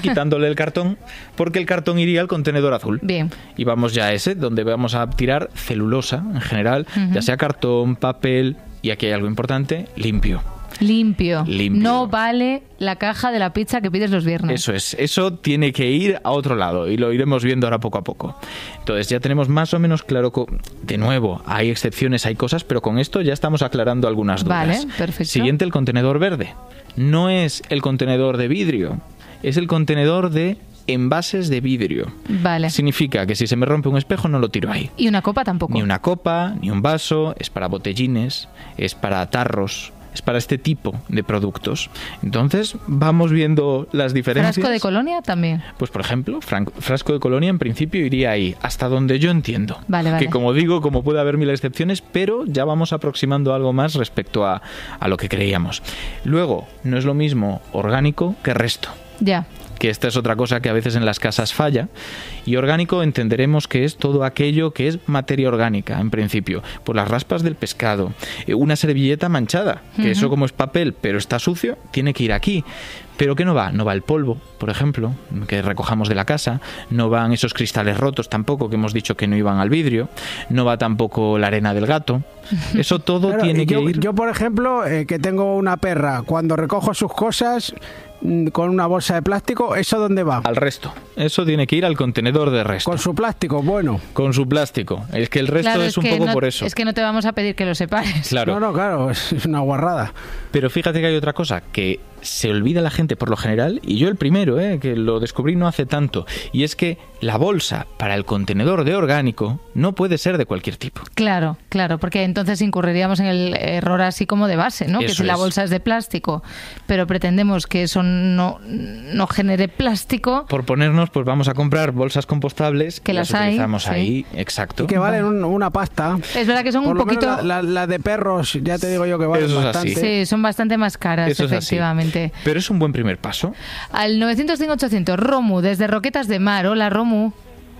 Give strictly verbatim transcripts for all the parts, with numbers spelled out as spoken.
quitándole el cartón, porque el cartón iría al contenedor azul. Bien. Y vamos ya a ese, donde vamos a tirar celulosa en general, uh-huh. ya sea cartón, papel, y aquí hay algo importante, limpio. Limpio. Limpio. No vale la caja de la pizza que pides los viernes. Eso es. Eso tiene que ir a otro lado y lo iremos viendo ahora poco a poco. Entonces ya tenemos más o menos claro... Co- de nuevo, hay excepciones, hay cosas, pero con esto ya estamos aclarando algunas dudas. Vale, perfecto. Siguiente, el contenedor verde. No es el contenedor de vidrio, es el contenedor de envases de vidrio. Vale. Significa que si se me rompe un espejo no lo tiro ahí. Y una copa tampoco. Ni una copa, ni un vaso, es para botellines, es para tarros... es para este tipo de productos. Entonces, vamos viendo las diferencias. ¿Frasco de colonia también? Pues, por ejemplo, fran- frasco de colonia en principio iría ahí, hasta donde yo entiendo. Vale, vale. Que como digo, como puede haber mil excepciones, pero ya vamos aproximando algo más respecto a, a lo que creíamos. Luego, no es lo mismo orgánico que resto. Ya. Que esta es otra cosa que a veces en las casas falla. Y orgánico entenderemos que es todo aquello que es materia orgánica, en principio. Pues las raspas del pescado, una servilleta manchada, que uh-huh. eso como es papel, pero está sucio, tiene que ir aquí. ¿Pero qué no va? No va el polvo, por ejemplo, que recojamos de la casa. No van esos cristales rotos tampoco, que hemos dicho que no iban al vidrio. No va tampoco la arena del gato. Eso todo Claro, tiene yo, que ir... Yo, por ejemplo, eh, que tengo una perra, cuando recojo sus cosas mm, con una bolsa de plástico, ¿eso dónde va? Al resto. Eso tiene que ir al contenedor de resto. Con su plástico, bueno. Con su plástico. Es que el resto Claro, es, es un que poco no, por eso. Es que no te vamos a pedir que lo separes. Claro. No, no, claro, es una guarrada. Pero fíjate que hay otra cosa que se olvida la gente por lo general, y yo el primero, eh, que lo descubrí no hace tanto, y es que la bolsa para el contenedor de orgánico no puede ser de cualquier tipo. Claro, claro, porque entonces incurriríamos en el error así como de base, ¿no? Eso que si la es. bolsa es de plástico, pero pretendemos que eso no, no genere plástico... Por ponernos, pues vamos a comprar bolsas compostables que las hay, utilizamos sí. ahí, exacto. Y que valen un, una pasta. Es verdad que son Por un lo poquito... menos la, la, la de perros, ya te digo yo que valen Eso es bastante. así. Sí, son bastante más caras, Eso es así. efectivamente. Pero es un buen primer paso. Al novecientos cinco ochocientos, Romu, desde Roquetas de Mar. Hola, Romu.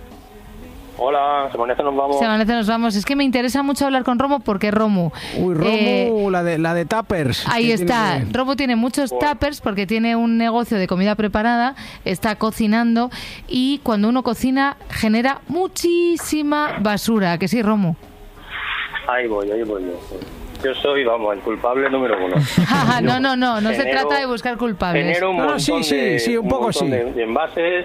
Hola, Semanece nos vamos. Semanece nos vamos. Es que me interesa mucho hablar con Romu porque Romu... Uy, Romu, eh, la de la de tuppers. Ahí que está. tiene- Romu tiene muchos tuppers porque tiene un negocio de comida preparada, está cocinando y cuando uno cocina genera muchísima basura. ¿Que sí, Romu? Ahí voy, ahí voy yo. Yo soy, vamos, el culpable número uno. no, no, no. No se Genero- trata de buscar culpables. Genero un No, no, montón, sí, sí, de, sí, un poco montón sí. de, de envases.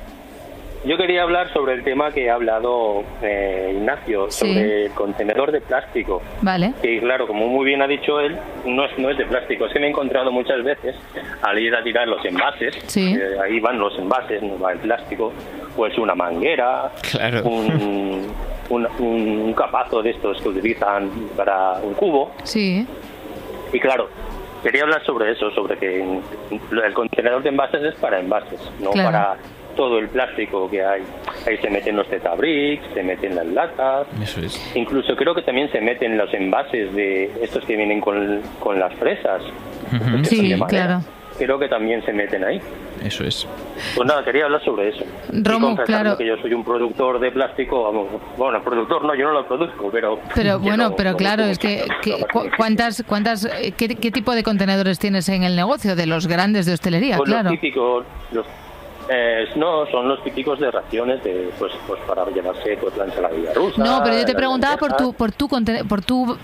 Yo quería hablar sobre el tema que ha hablado eh, Ignacio, Sí. sobre el contenedor de plástico. Vale. Que claro, como muy bien ha dicho él, no es, no es de plástico. Es que me he encontrado muchas veces al ir a tirar los envases, Sí. eh, ahí van los envases, no va el plástico, pues una manguera, Claro. un, un, un capazo de estos que utilizan para un cubo. Sí. Y claro, quería hablar sobre eso, sobre que el contenedor de envases es para envases, no Claro. para todo el plástico que hay. Ahí se meten los Tetabricks, se meten las latas, Eso es. incluso creo que también se meten los envases de estos que vienen con, con las fresas. Ujú. estos que son Sí, de madera. claro. Creo que también se meten ahí. Eso es. Pues nada, quería hablar sobre eso. Romu, y confesarme claro. que yo soy un productor de plástico, vamos, bueno, productor no, yo no lo produzco, pero... Pero que bueno, lo- pero lo claro, uso es que, mucho. que cu- ¿cuántas, cuántas, eh, qué, qué tipo de contenedores tienes en el negocio? De los grandes de hostelería, Pues claro. los típicos, los, eh, no, son los típicos de raciones, de, pues, pues para llevarse pues la ensaladilla rusa. No, pero yo te las preguntaba por tu, lentejas. por tu, conte- por tu,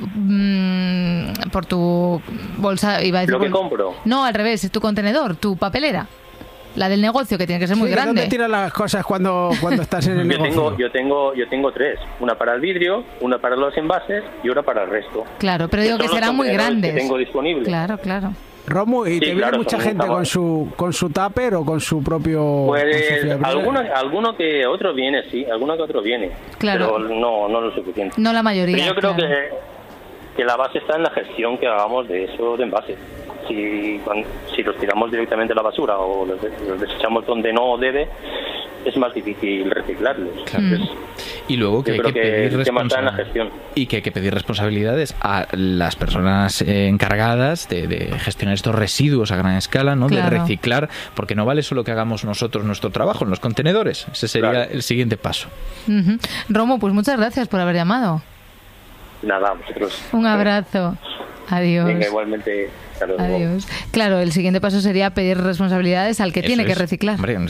mm, por tu bolsa, iba a decir. Lo que bol- compro. No, al revés, tu contenedor, tu papelera, la del negocio que tiene que ser muy Sí, grande. ¿dónde tiras las cosas cuando, cuando estás en el Yo negocio? tengo, yo tengo, yo tengo tres, una para el vidrio, una para los envases y una para el resto. Claro, pero digo son que los serán muy contenedores grandes. Que tengo disponibles. Claro, claro. Romu, ¿y Sí, te viene claro, mucha son gente muy con su con su tupper o con su propio... Pues con su fiebre? alguno, alguno que otro viene, sí, alguno que otro viene, Claro. pero no, no lo suficiente. No la mayoría. Pero yo creo claro. que, que la base está en la gestión que hagamos de esos envases. Si, cuan- si los tiramos directamente a la basura o los, de- los desechamos donde no debe, es más difícil reciclarlos. Claro. Entonces, Y luego que Yo hay creo que que pedir el tema está en la responsa- gestión. y que hay que pedir responsabilidades a las personas eh, encargadas de, de gestionar estos residuos a gran escala, ¿no? Claro. De reciclar, porque no vale solo que hagamos nosotros nuestro trabajo en los contenedores. Ese sería Claro. el siguiente paso. Ujú. Romo, pues muchas gracias por haber llamado. nada, vosotros. Un abrazo. Adiós. Venga, igualmente. Hasta luego. Adiós. Claro, el siguiente paso sería pedir responsabilidades al que Eso tiene que es. reciclar. Hombre,